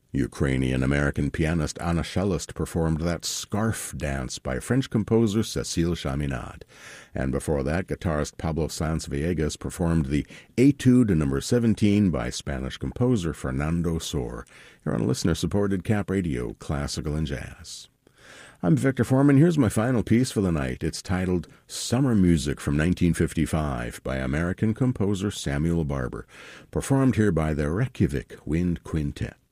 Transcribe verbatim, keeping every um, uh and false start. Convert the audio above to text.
Ukrainian-American pianist Anna Shelest performed that Scarf Dance by French composer Cécile Chaminade. And before that, guitarist Pablo Sanz-Villegas performed the Etude number seventeen by Spanish composer Fernando Sor. You're on listener-supported Cap Radio, Classical and Jazz. I'm Victor Foreman. Here's my final piece for the night. It's titled Summer Music from nineteen fifty-five by American composer Samuel Barber, performed here by the Reykjavik Wind Quintet.